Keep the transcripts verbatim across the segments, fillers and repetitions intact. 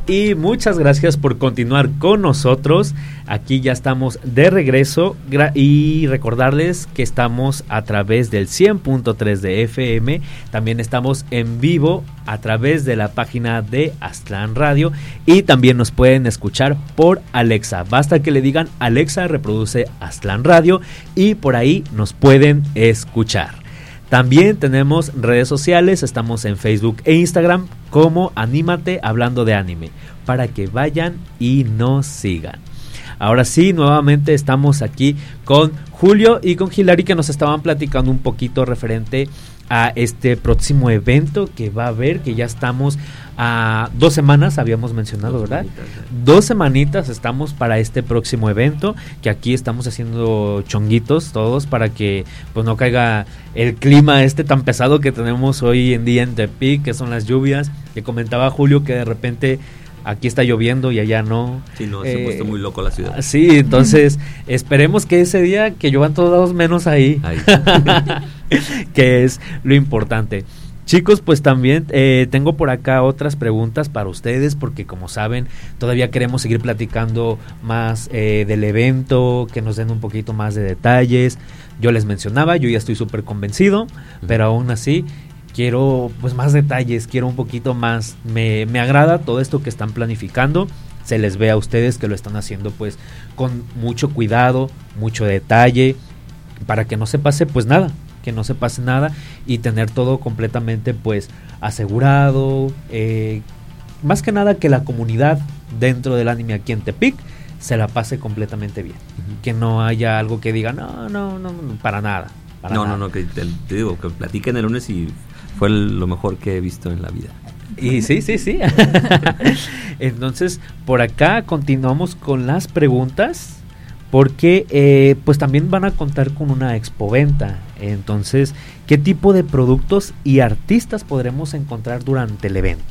y muchas gracias por continuar con nosotros. Aquí ya estamos de regreso gra- y recordarles que estamos a través del cien punto tres de F M. También estamos en vivo a través de la página de Aztlán Radio y también nos pueden escuchar por Alexa. Basta que le digan Alexa, reproduce Aztlán Radio y por ahí nos pueden escuchar. También tenemos redes sociales, estamos en Facebook e Instagram como Anímate Hablando de Anime, para que vayan y nos sigan. Ahora sí, nuevamente estamos aquí con Julio y con Hilary, que nos estaban platicando un poquito referente a este próximo evento que va a haber, que ya estamos a dos semanas, habíamos mencionado, ¿verdad? Dos semanitas estamos para este próximo evento, que aquí estamos haciendo chonguitos todos para que pues no caiga el clima este tan pesado que tenemos hoy en día en Tepic, que son las lluvias, que comentaba Julio que de repente aquí está lloviendo y allá no. Sí, no, eh, se ha puesto muy loco la ciudad. Sí, entonces esperemos que ese día que lluevan todos lados menos ahí, ahí. que es lo importante. Chicos, pues también eh, tengo por acá otras preguntas para ustedes, porque como saben, todavía queremos seguir platicando más eh, del evento, que nos den un poquito más de detalles. Yo les mencionaba, yo ya estoy súper convencido, uh-huh. pero aún así quiero pues más detalles, quiero un poquito más. Me, me agrada todo esto que están planificando. Se les ve a ustedes que lo están haciendo pues con mucho cuidado, mucho detalle, para que no se pase pues nada. que no se pase nada y tener todo completamente pues asegurado, eh, más que nada que la comunidad dentro del anime aquí en Tepic se la pase completamente bien, uh-huh. que no haya algo que diga no, no, no, para nada, para no, nada. no, no, que te, te digo, que platiquen el lunes y fue el, lo mejor que he visto en la vida. Y sí, sí, sí. Entonces, por acá continuamos con las preguntas. Porque eh, pues también van a contar con una expoventa. Entonces, ¿qué tipo de productos y artistas podremos encontrar durante el evento?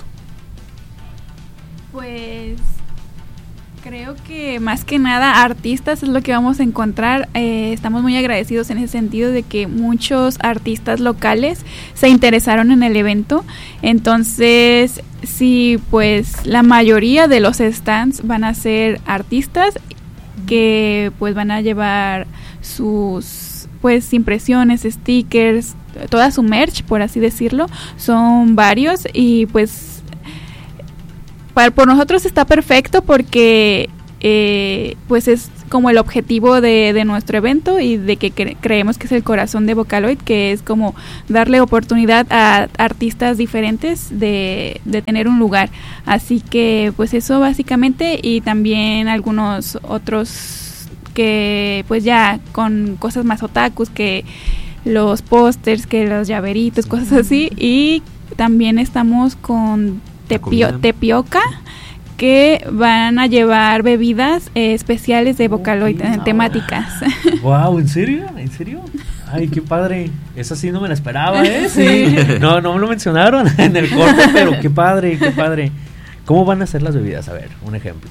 Pues creo que más que nada artistas es lo que vamos a encontrar. Eh, estamos muy agradecidos en ese sentido de que muchos artistas locales se interesaron en el evento. Entonces, sí, pues la mayoría de los stands van a ser artistas que pues van a llevar sus pues impresiones, stickers, toda su merch, por así decirlo. Son varios y pues para, por nosotros está perfecto porque eh, pues es como el objetivo de, de nuestro evento y de que cre- creemos que es el corazón de Vocaloid, que es como darle oportunidad a artistas diferentes de, de tener un lugar. Así que pues eso básicamente, y también algunos otros que pues ya con cosas más otakus, que los pósters, que los llaveritos, cosas así. Y también estamos con tepio- Tepioca, que van a llevar bebidas eh, especiales de Vocaloid, okay, temáticas. Wow, ¿en serio? ¿En serio? Ay, qué padre. Eso sí no me la esperaba, ¿eh? Sí. No, no me lo mencionaron en el corte, pero qué padre, qué padre. ¿Cómo van a ser las bebidas? A ver, un ejemplo.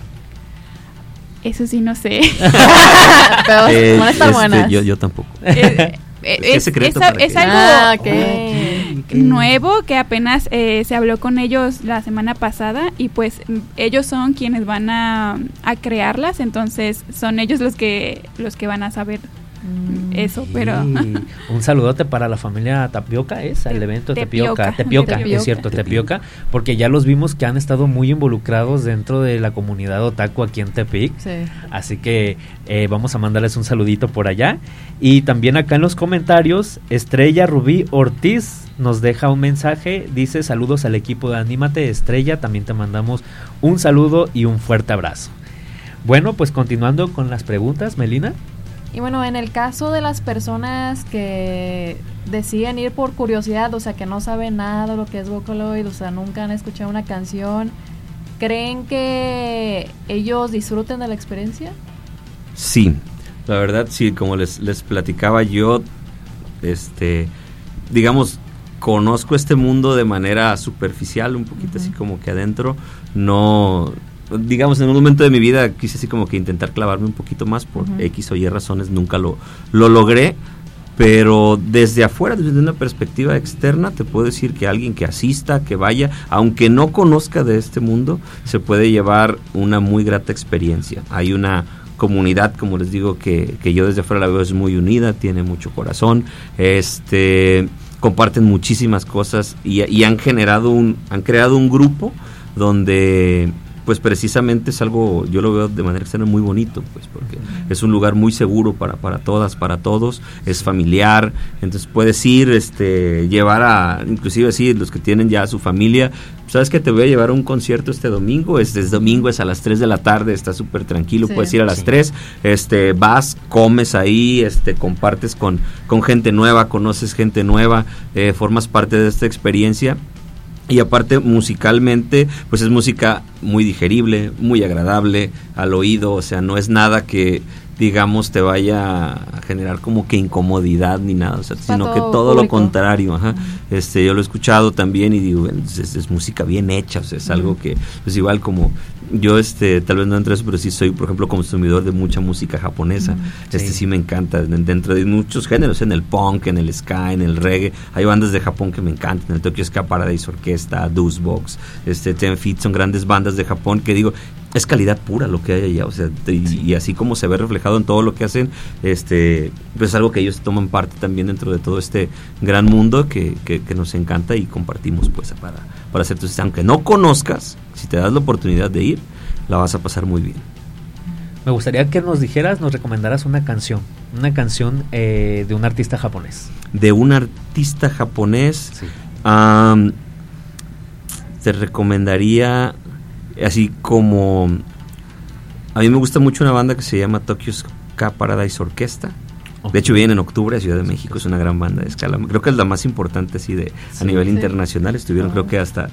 Eso sí no sé. Pero eh, van a estar este, buenas. Yo, yo tampoco. Eh, Es, es, secreto es, para es que... algo ah, okay. okay. nuevo que apenas eh, se habló con ellos la semana pasada, y pues ellos son quienes van a, a crearlas, entonces son ellos los que los que van a saber mm, eso, pero un saludote para la familia Tapioca, es el evento Tepioca, Tepioca, Tepioca, es cierto, Tepioca, porque ya los vimos que han estado muy involucrados dentro de la comunidad otaku aquí en Tepic, sí. Así que eh, vamos a mandarles un saludito por allá. Y también acá en los comentarios, Estrella Rubí Ortiz nos deja un mensaje, dice: saludos al equipo de Anímate, Estrella, también te mandamos un saludo y un fuerte abrazo. Bueno, pues continuando con las preguntas, Melina. Y bueno, en el caso de las personas que deciden ir por curiosidad, o sea, que no saben nada de lo que es Vocaloid, o sea, nunca han escuchado una canción, ¿creen que ellos disfruten de la experiencia? Sí, la verdad sí, como les, les platicaba yo, este, digamos, conozco este mundo de manera superficial, un poquito uh-huh. así como que adentro, no, digamos, en un momento de mi vida quise así como que intentar clavarme un poquito más por uh-huh. X o Y razones, nunca lo, lo logré, pero desde afuera, desde una perspectiva externa, te puedo decir que alguien que asista, que vaya, aunque no conozca de este mundo, se puede llevar una muy grata experiencia. Hay una comunidad, como les digo, que, que yo desde afuera la veo es muy unida, tiene mucho corazón, este comparten muchísimas cosas y, y han generado un, han creado un grupo donde pues precisamente es algo, yo lo veo de manera externa muy bonito, pues porque es un lugar muy seguro para, para todas, para todos, es familiar, entonces puedes ir, este, llevar a, inclusive así, los que tienen ya a su familia, ¿sabes que te voy a llevar a un concierto este domingo? Este es domingo, es a las tres de la tarde, está súper tranquilo, sí. Puedes ir a las sí. tres, este, vas, comes ahí, este, compartes con, con gente nueva, conoces gente nueva, eh, formas parte de esta experiencia. Y aparte musicalmente, pues es música muy digerible, muy agradable al oído, o sea, no es nada que, digamos, te vaya a generar como que incomodidad ni nada, o sea, sino que todo público. Lo contrario, ajá. Este, yo lo he escuchado también y digo, es, es, es música bien hecha, o sea, es uh-huh. algo que, pues igual como yo, este, tal vez no entre eso, pero sí soy, por ejemplo, consumidor de mucha música japonesa, uh-huh. este sí. sí me encanta, dentro de muchos géneros, en el punk, en el ska, en el reggae, hay bandas de Japón que me encantan, el Tokyo Ska Paradise Orquesta, Deucebox, este, Ten Feet, son grandes bandas de Japón que digo, es calidad pura lo que hay allá, o sea, y, sí. y así como se ve reflejado en todo lo que hacen, este, pues es algo que ellos toman parte también dentro de todo este gran mundo que, que, que nos encanta y compartimos pues para, para hacer, entonces, aunque no conozcas, si te das la oportunidad de ir, la vas a pasar muy bien. Me gustaría que nos dijeras, nos recomendaras una canción, una canción eh, de un artista japonés. De un artista japonés, sí. um, te recomendaría, así como, a mí me gusta mucho una banda que se llama Tokyo Ska Paradise Orquesta. Okay. De hecho viene en octubre a Ciudad de México, es una gran banda de escala, creo que es la más importante así de sí, a nivel sí. internacional, estuvieron oh. creo que hasta,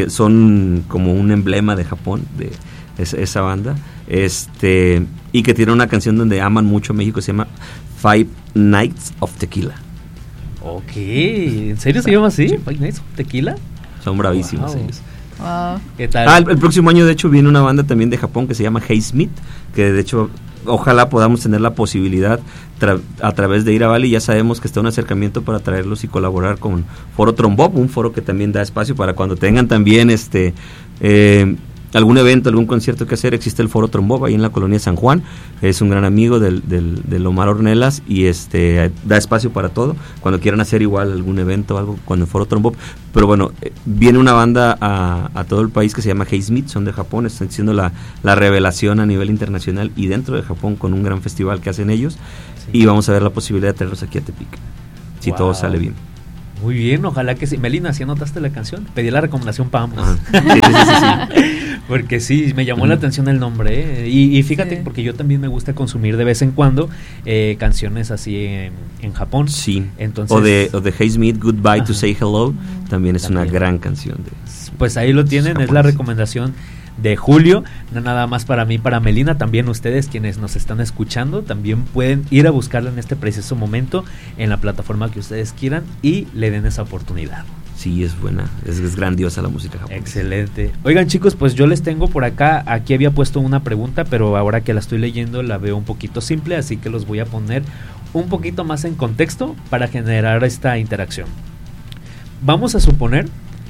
son como un emblema de Japón, de esa, esa banda, este y que tiene una canción donde aman mucho a México, se llama Five Nights of Tequila. Ok, ¿en serio se llama así? Sí. Five Nights of Tequila. Son bravísimos wow. ellos. Wow. ¿Qué tal? Ah, el, el próximo año de hecho viene una banda también de Japón que se llama Hey Smith, que de hecho ojalá podamos tener la posibilidad tra- a través de ir a Bali. Ya sabemos que está un acercamiento para traerlos y colaborar con Foro Trombop, un foro que también da espacio para cuando tengan también este eh, algún evento, algún concierto que hacer. Existe el Foro Trombop ahí en la colonia San Juan, es un gran amigo del, del, del Omar Ornelas y este da espacio para todo, cuando quieran hacer igual algún evento, algo con el Foro Trombop. Pero bueno, eh, viene una banda a, a todo el país que se llama Hey Smith, son de Japón, están haciendo la, la revelación a nivel internacional y dentro de Japón con un gran festival que hacen ellos, sí. Y vamos a ver la posibilidad de traerlos aquí a Tepic, si wow. todo sale bien. Muy bien, ojalá que sí. Melina, ¿sí anotaste la canción? Pedí la recomendación para ambos. Sí, sí, sí, sí. Porque sí, me llamó uh-huh. la atención el nombre. ¿eh? Y, y fíjate, sí. porque yo también me gusta consumir de vez en cuando eh, canciones así en, en Japón. Sí. Entonces, o de o de Hey Smith, Goodbye uh-huh. to Say Hello, también es también. Una gran canción. De, pues ahí lo tienen, es la recomendación de Julio, no nada más para mí, para Melina, también ustedes quienes nos están escuchando, también pueden ir a buscarla en este preciso momento en la plataforma que ustedes quieran y le den esa oportunidad. Sí, es buena, es, es grandiosa la música japonesa. Excelente. Oigan chicos, pues yo les tengo por acá, aquí había puesto una pregunta, pero ahora que la estoy leyendo la veo un poquito simple, así que los voy a poner un poquito más en contexto para generar esta interacción. Vamos a suponer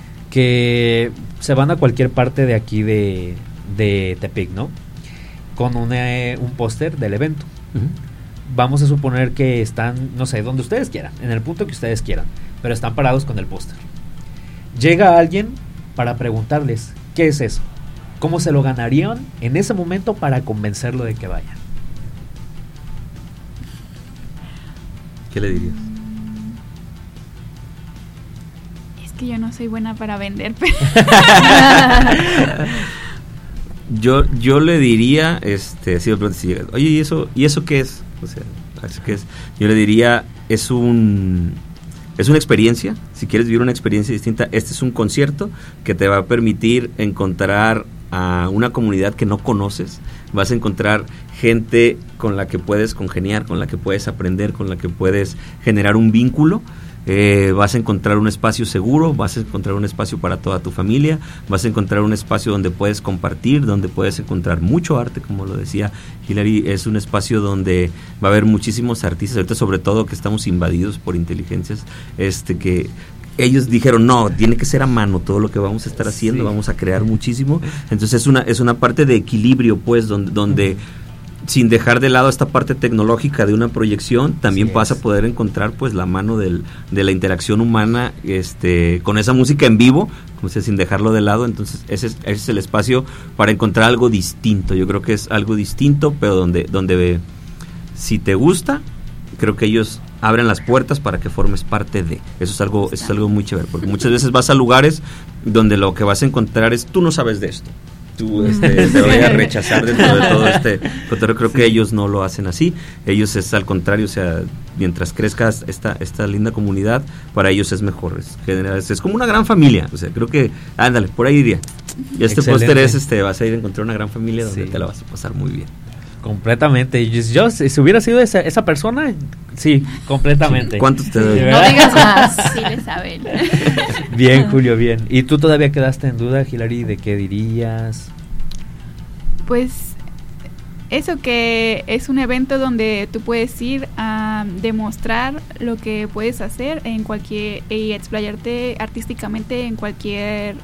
que se van a cualquier parte de aquí de, de Tepic, ¿no? Con una, un póster del evento. Uh-huh. Vamos a suponer que están, no sé, donde ustedes quieran, en el punto que ustedes quieran, pero están parados con el póster. Llega alguien para preguntarles, ¿qué es eso? ¿Cómo se lo ganarían en ese momento para convencerlo de que vayan? ¿Qué le dirías? Que yo no soy buena para vender, pero yo yo le diría, este, si, si, oye, ¿y eso y eso qué es? O sea, ¿qué es? Yo le diría, es un es una experiencia. Si quieres vivir una experiencia distinta, este es un concierto que te va a permitir encontrar a una comunidad que no conoces. Vas a encontrar gente con la que puedes congeniar, con la que puedes aprender, con la que puedes generar un vínculo. Eh, vas a encontrar un espacio seguro, vas a encontrar un espacio para toda tu familia, vas a encontrar un espacio donde puedes compartir, donde puedes encontrar mucho arte, como lo decía Hilary. Es un espacio donde va a haber muchísimos artistas, ahorita sobre todo que estamos invadidos por inteligencias, este que ellos dijeron, no, tiene que ser a mano todo lo que vamos a estar haciendo, sí. vamos a crear muchísimo. Entonces es una, es una parte de equilibrio, pues, donde, donde sin dejar de lado esta parte tecnológica de una proyección, también vas a poder encontrar pues la mano del, de la interacción humana este con esa música en vivo, como sea, sin dejarlo de lado. Entonces ese es, ese es el espacio para encontrar algo distinto. Yo creo que es algo distinto, pero donde, donde si te gusta, creo que ellos abren las puertas para que formes parte de. Eso es algo, eso es algo muy chévere, porque muchas veces vas a lugares donde lo que vas a encontrar es, tú no sabes de esto. Tú este, te voy a rechazar dentro de todo este cotorreo. Creo sí. que ellos no lo hacen así. Ellos es al contrario, o sea, mientras crezca esta esta linda comunidad, para ellos es mejor. Es, es, es como una gran familia. O sea, creo que, ándale, por ahí iría. Y este póster es, este, vas a ir a encontrar una gran familia donde sí. te la vas a pasar muy bien. Completamente. Yo, si, si hubiera sido esa, esa persona, sí, completamente. ¿Cuántos te doy? No digas más. Sí le saben. Bien, Julio, bien. ¿Y tú todavía quedaste en duda, Hilary, de qué dirías? Pues eso, que es un evento donde tú puedes ir a demostrar lo que puedes hacer en cualquier y explayarte artísticamente en cualquier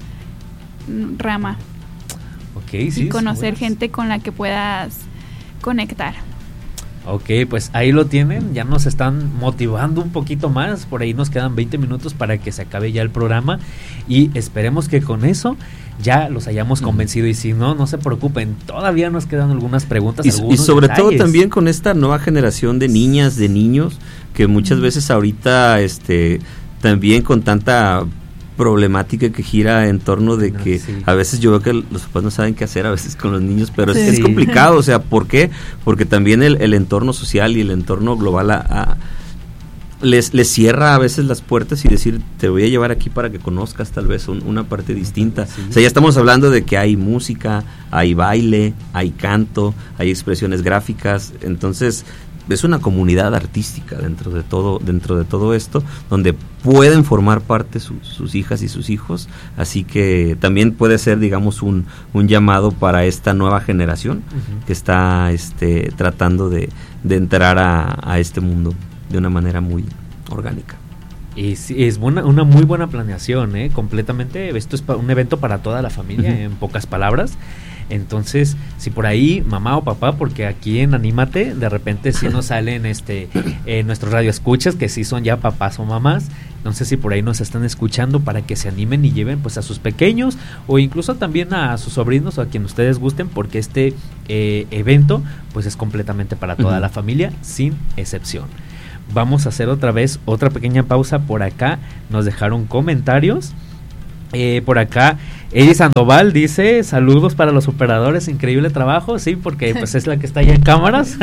rama. Okay, sí, y conocer sí, gente con la que puedas conectar. Ok, pues ahí lo tienen, ya nos están motivando un poquito más, por ahí nos quedan veinte minutos para que se acabe ya el programa y esperemos que con eso ya los hayamos convencido, y si no, no se preocupen, todavía nos quedan algunas preguntas. Y, algunos y sobre detalles. todo también con esta nueva generación de niñas, de niños, que muchas veces ahorita este también con tanta problemática que gira en torno de que sí. a veces yo veo que los papás no saben qué hacer a veces con los niños, pero sí. es, es complicado, o sea, ¿por qué? Porque también el, el entorno social y el entorno global a, a, les, les cierra a veces las puertas y decir, te voy a llevar aquí para que conozcas tal vez un, una parte distinta. Sí. O sea, ya estamos hablando de que hay música, hay baile, hay canto, hay expresiones gráficas, entonces es una comunidad artística dentro de todo dentro de todo esto, donde pueden formar parte su, sus hijas y sus hijos, así que también puede ser, digamos, un, un llamado para esta nueva generación uh-huh. que está este tratando de, de entrar a, a este mundo de una manera muy orgánica. Y sí, es una, una muy buena planeación, ¿eh? Completamente, esto es pa- un evento para toda la familia, uh-huh. en pocas palabras. Entonces, si por ahí mamá o papá, porque aquí en Anímate de repente sí nos salen este eh, nuestros radioescuchas que sí son ya papás o mamás, entonces si por ahí nos están escuchando, para que se animen y lleven pues a sus pequeños o incluso también a sus sobrinos o a quien ustedes gusten, porque este eh, evento pues es completamente para toda uh-huh. la familia sin excepción. Vamos a hacer otra vez otra pequeña pausa. Por acá nos dejaron comentarios. Eh, por acá Eddie Sandoval dice, saludos para los operadores, increíble trabajo, sí, porque pues es la que está allá en cámaras.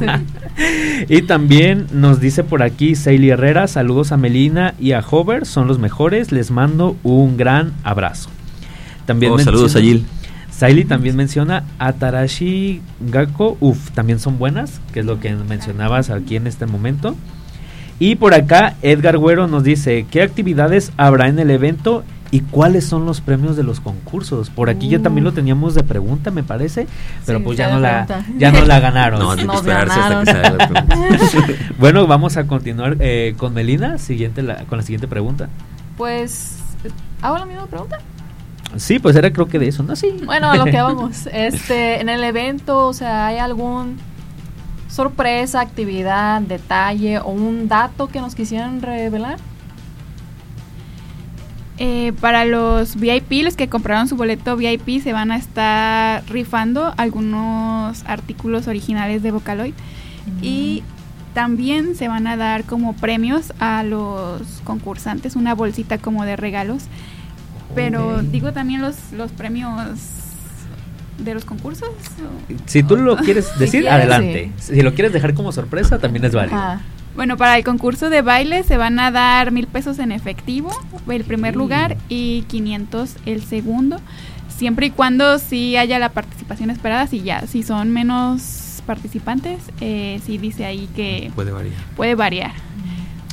Y también nos dice por aquí Seili Herrera, saludos a Melina y a Hover, son los mejores, les mando un gran abrazo. También oh, menciona, saludos a Gil. Saili también menciona Atarashi Gakko, uff, también son buenas, que es lo que mencionabas aquí en este momento. Y por acá Edgar Güero nos dice, ¿qué actividades habrá en el evento y cuáles son los premios de los concursos? Por aquí uh. ya también lo teníamos de pregunta, me parece, pero sí, pues ya no la ya no la ganaron. No, hay que esperarse hasta que se haga la pregunta. Bueno, vamos a continuar eh, con Melina, siguiente la, con la siguiente pregunta. Pues, ¿hago la misma pregunta? Sí, pues era creo que de eso, ¿no? Sí. Bueno, a lo que vamos. Este, en el evento, o sea, ¿hay algún sorpresa, actividad, detalle o un dato que nos quisieran revelar? Eh, para los V I P, los que compraron su boleto V I P, se van a estar rifando algunos artículos originales de Vocaloid mm. y también se van a dar como premios a los concursantes, una bolsita como de regalos. Pero okay. digo también los, los premios de los concursos. Si tú lo quieres decir, si adelante. Sí. Si lo quieres dejar como sorpresa, también es válido. Ajá. Bueno, para el concurso de baile se van a dar mil pesos en efectivo el primer sí. lugar y quinientos el segundo, siempre y cuando sí haya la participación esperada. Si ya, si son menos participantes, eh, sí dice ahí que puede variar. Puede variar.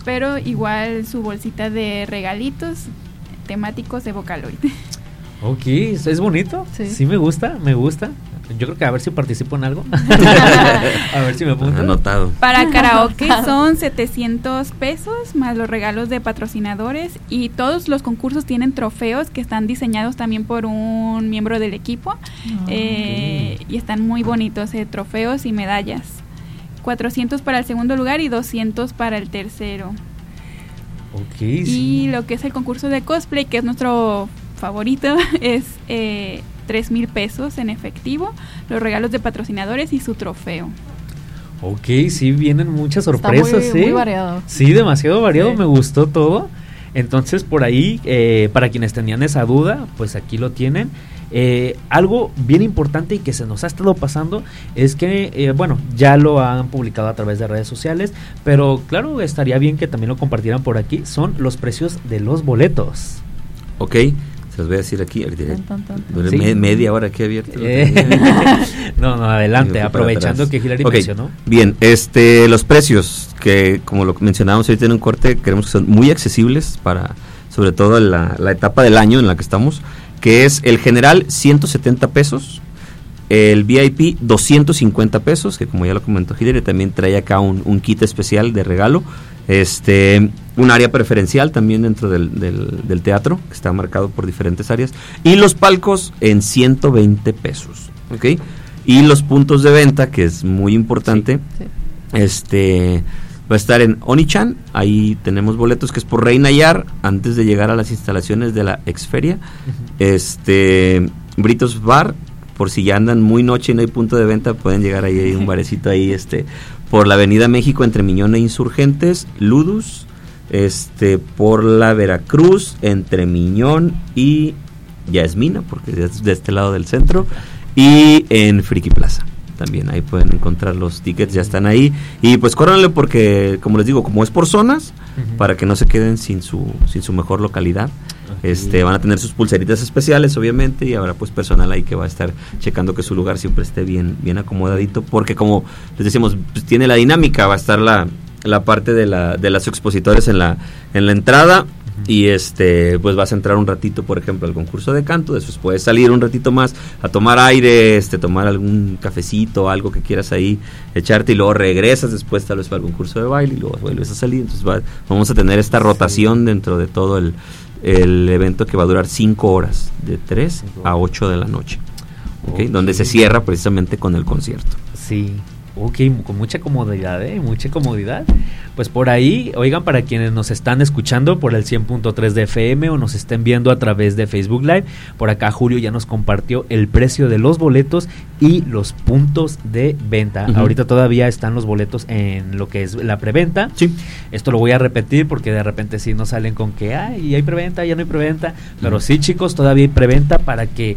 pero igual su bolsita de regalitos temáticos de Vocaloid. Ok, ¿es bonito? Sí. Sí me gusta, me gusta. Yo creo que a ver si participo en algo. A ver si me apunto. Anotado. Para karaoke son setecientos pesos más los regalos de patrocinadores, y todos los concursos tienen trofeos que están diseñados también por un miembro del equipo. Oh, eh, y están muy bonitos, eh, trofeos y medallas. cuatrocientos para el segundo lugar y doscientos para el tercero. Ok, Y sí. lo que es el concurso de cosplay, que es nuestro favorito, es eh, tres mil pesos en efectivo, los regalos de patrocinadores y su trofeo. Ok, sí, vienen muchas Está sorpresas, muy, ¿sí? muy variado. Sí, demasiado variado, Sí. me gustó todo. Entonces, por ahí, eh, para quienes tenían esa duda, pues aquí lo tienen. Eh, algo bien importante y que se nos ha estado pasando es que, eh, bueno, ya lo han publicado a través de redes sociales, pero claro, estaría bien que también lo compartieran por aquí, son los precios de los boletos. Ok, se los voy a decir aquí. Tan, tan, tan. Dure Sí. me- media hora aquí abierto. lo Eh, tenía. no, no, adelante, Me fui para aprovechando atrás. que Hilary Ok, mencionó. Bien, este, los precios que como lo mencionábamos ahorita en un corte, creemos que son muy accesibles para, sobre todo la, la etapa del año en la que estamos, que es el general ciento setenta pesos, el V I P doscientos cincuenta pesos, que como ya lo comentó Hilary, también trae acá un, un kit especial de regalo, este, un área preferencial también dentro del, del, del teatro, que está marcado por diferentes áreas, y los palcos en ciento veinte pesos, ¿ok? Y los puntos de venta, que es muy importante, Sí. este va a estar en Onichan, ahí tenemos boletos que es por Reina Yar, antes de llegar a las instalaciones de la Exferia, este Britos Bar, por si ya andan muy noche y no hay punto de venta, pueden llegar ahí, hay un barecito ahí, este, por la Avenida México entre Miñón e Insurgentes, Ludus, este, por la Veracruz, entre Miñón y Yasmina, porque es de este lado del centro, y en Friki Plaza. También ahí pueden encontrar los tickets, ya están ahí. Y pues córranle porque, como les digo, como es por zonas, Ujú. para que no se queden sin su sin su mejor localidad. Ok. Este, van a tener sus pulseritas especiales, obviamente, y habrá pues personal ahí que va a estar checando que su lugar siempre esté bien bien acomodadito, porque como les decíamos, pues tiene la dinámica, va a estar la, la parte de la de los expositores en la en la entrada. Y este, pues vas a entrar un ratito, por ejemplo, al concurso de canto, después puedes salir un ratito más a tomar aire, este, tomar algún cafecito, algo que quieras ahí, echarte, y luego regresas después tal vez para el concurso de baile y luego vuelves a salir. Entonces va, vamos a tener esta rotación dentro de todo el, el evento, que va a durar cinco horas, de tres a ocho de la noche, ¿okay? Ok. Donde se cierra precisamente con el concierto. Sí, ok, con mucha comodidad, ¿eh? Mucha comodidad. Pues por ahí, oigan, para quienes nos están escuchando por el cien punto tres de F M o nos estén viendo a través de Facebook Live, por acá Julio ya nos compartió el precio de los boletos y los puntos de venta. Uh-huh. Ahorita todavía están los boletos en lo que es la preventa. Sí. Esto lo voy a repetir porque de repente sí nos salen con que, ay, hay preventa, ya no hay preventa. Pero Uh-huh. sí, chicos, todavía hay preventa para que